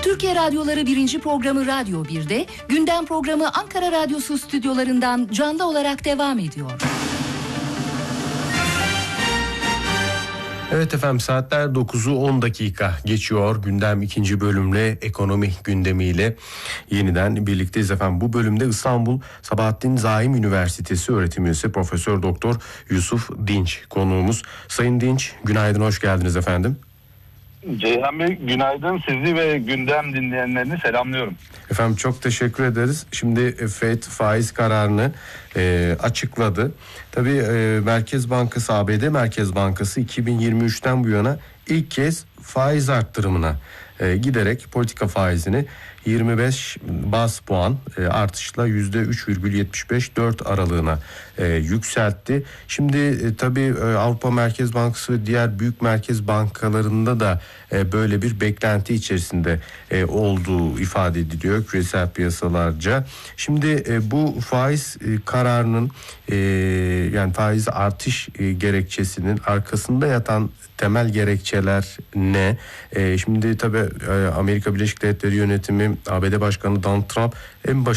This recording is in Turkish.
Türkiye Radyoları 1. programı Radyo 1'de, gündem programı Ankara Radyosu stüdyolarından canlı olarak devam ediyor. Evet efendim, saatler 9'u 10 dakika geçiyor. Gündem 2. bölümle, ekonomi gündemiyle yeniden birlikteyiz efendim. Bu bölümde İstanbul Sabahattin Zaim Üniversitesi öğretim üyesi Profesör Doktor Yusuf Dinç konuğumuz. Sayın Dinç, günaydın, hoş geldiniz efendim. Ceyhan Bey, günaydın. Sizi ve gündem dinleyenlerini selamlıyorum. Efendim çok teşekkür ederiz. Şimdi FED faiz kararını açıkladı. Tabii Merkez Bankası, ABD Merkez Bankası 2023'ten bu yana ilk kez faiz arttırımına giderek politika faizini 25 baz puan artışla %3,75-4 aralığına yükseltti. Şimdi tabii Avrupa Merkez Bankası ve diğer büyük merkez bankalarında da böyle bir beklenti içerisinde olduğu ifade ediliyor küresel piyasalarca. Şimdi bu faiz kararının yani faiz artış gerekçesinin arkasında yatan temel gerekçeler ne? Şimdi tabii Amerika Birleşik Devletleri yönetimi, ABD Başkanı Donald Trump en